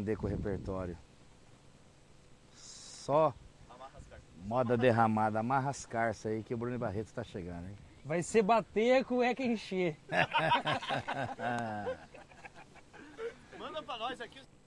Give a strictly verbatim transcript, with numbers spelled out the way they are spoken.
aprender com o repertório. Só moda derramada, amarra as carças aí que o Bruno Barreto tá chegando, hein? Vai ser bater a cueca encher. Manda pra nós aqui.